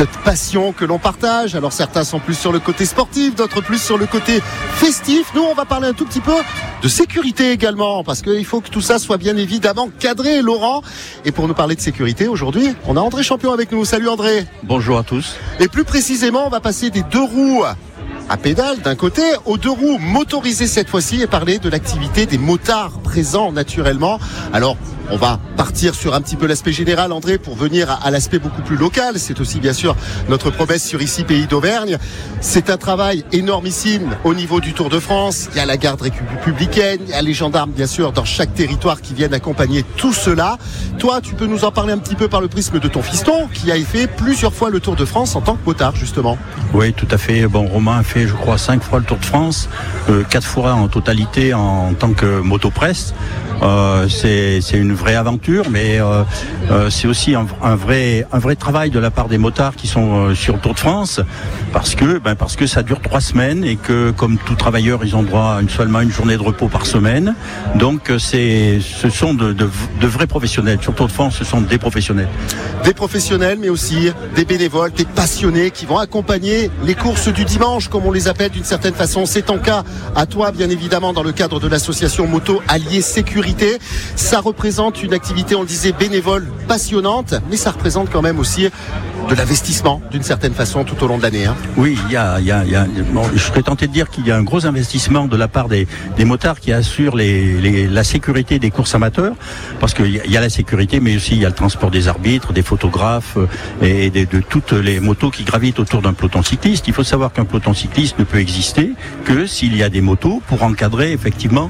cette passion que l'on partage. Alors certains sont plus sur le côté sportif, d'autres plus sur le côté festif. Nous, on va parler un tout petit peu de sécurité également, parce qu'il faut que tout ça soit bien évidemment cadré, Laurent. Et pour nous parler de sécurité, aujourd'hui, on a André Champion avec nous. Salut André. Bonjour à tous. Et plus précisément, on va passer des 2 roues à pédale d'un côté aux 2 roues motorisées cette fois-ci et parler de l'activité des motards présents naturellement. Alors, on va partir sur un petit peu l'aspect général, André, pour venir à l'aspect beaucoup plus local. C'est aussi bien sûr notre promesse sur ici Pays d'Auvergne. C'est un travail énormissime au niveau du Tour de France. Il y a la garde républicaine, il y a les gendarmes bien sûr dans chaque territoire qui viennent accompagner tout cela. Toi, tu peux nous en parler un petit peu par le prisme de ton fiston qui a fait plusieurs fois le Tour de France en tant que motard justement. Oui, tout à fait. Bon, Romain a fait, je crois, 5 fois le Tour de France, 4 fois en totalité en tant que motopresse. C'est une vraie aventure, mais c'est aussi un vrai travail de la part des motards qui sont sur le Tour de France, parce que ça dure 3 semaines et que, comme tout travailleur, ils ont droit à seulement une journée de repos par semaine. Donc ce sont de vrais professionnels. Sur le Tour de France, ce sont des professionnels. Des professionnels, mais aussi des bénévoles, des passionnés qui vont accompagner les courses du dimanche, comme on les appelle d'une certaine façon. C'est ton cas à toi, bien évidemment, dans le cadre de l'association Moto Alliés Sécurité. Ça représente une activité, on le disait, bénévole, passionnante, mais ça représente quand même aussi de l'investissement, d'une certaine façon, tout au long de l'année. Oui, je serais tenté de dire qu'il y a un gros investissement de la part des motards qui assurent la sécurité des courses amateurs, parce qu'il y a la sécurité, mais aussi il y a le transport des arbitres, des photographes et de toutes les motos qui gravitent autour d'un peloton cycliste. Il faut savoir qu'un peloton cycliste ne peut exister que s'il y a des motos pour encadrer effectivement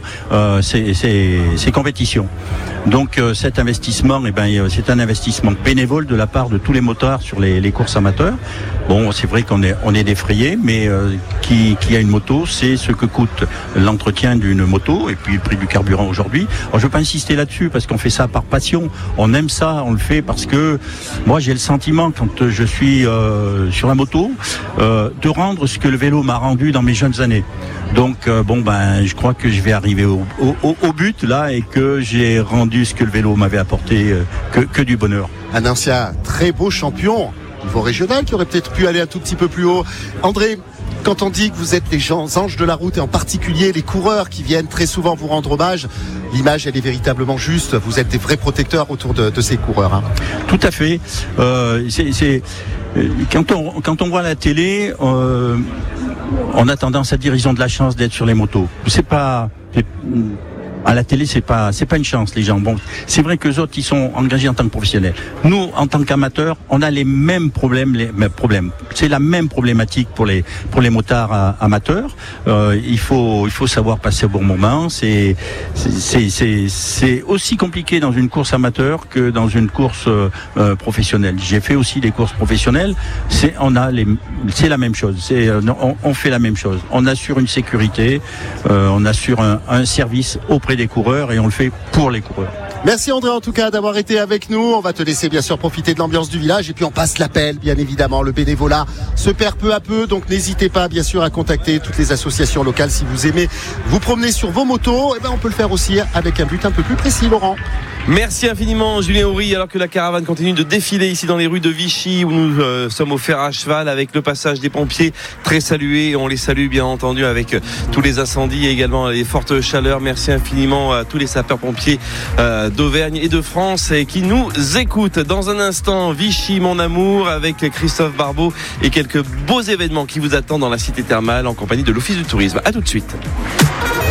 ces compétitions. Donc cet investissement, c'est un investissement bénévole de la part de tous les motards sur les courses amateurs. Bon, c'est vrai qu'on est défrayé, mais qui a une moto, c'est ce que coûte l'entretien d'une moto et puis le prix du carburant aujourd'hui. Alors je veux pas insister là-dessus parce qu'on fait ça par passion. On aime ça, on le fait parce que moi j'ai le sentiment quand je suis sur la moto de rendre ce que le vélo m'a rendu dans mes jeunes années. Donc je crois que je vais arriver au but là et que j'ai rendu ce que le vélo m'avait apporté que du bonheur. Un ancien très beau champion au niveau régional qui aurait peut-être pu aller un tout petit peu plus haut. André, quand on dit que vous êtes les anges de la route et en particulier les coureurs qui viennent très souvent vous rendre hommage, l'image elle est véritablement juste. Vous êtes des vrais protecteurs autour de ces coureurs. Hein. Tout à fait. Quand on voit la télé, on a tendance à dire ils ont de la chance d'être sur les motos. À la télé, c'est pas une chance, les gens. Bon, c'est vrai que les autres, ils sont engagés en tant que professionnels. Nous, en tant qu'amateurs, on a les mêmes problèmes, C'est la même problématique pour les motards amateurs. Il faut savoir passer au bon moment. C'est aussi compliqué dans une course amateur que dans une course professionnelle. J'ai fait aussi des courses professionnelles. C'est la même chose. On fait la même chose. On assure une sécurité, on assure un service auprès des coureurs et on le fait pour les coureurs. Merci André en tout cas d'avoir été avec nous. On va te laisser bien sûr profiter de l'ambiance du village et puis on passe l'appel bien évidemment. Le bénévolat se perd peu à peu, donc n'hésitez pas bien sûr à contacter toutes les associations locales si vous aimez vous promener sur vos motos. On peut le faire aussi avec un but un peu plus précis, Laurent. Merci infiniment Julien Houry, alors que la caravane continue de défiler ici dans les rues de Vichy où nous sommes au fer à cheval avec le passage des pompiers très salués. On les salue bien entendu avec tous les incendies et également les fortes chaleurs. Merci infiniment à tous les sapeurs-pompiers d'Auvergne et de France et qui nous écoutent. Dans un instant, Vichy mon amour avec Christophe Barbeau et quelques beaux événements qui vous attendent dans la cité thermale en compagnie de l'Office du tourisme. À tout de suite.